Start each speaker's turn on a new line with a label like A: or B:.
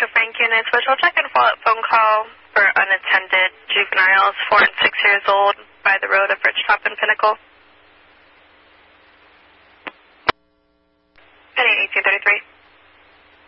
A: to Frank Unit. Special check and follow-up phone call for unattended juveniles, 4 and 6 years old, by the road of Ridgetop and Pinnacle. Penny 1833.